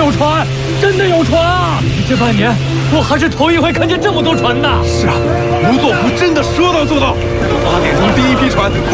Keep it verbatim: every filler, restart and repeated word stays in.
有船，真的有船啊！这半年我还是头一回看见这么多船呢。 是啊，吴作孚真的说到做到。八点钟第一批船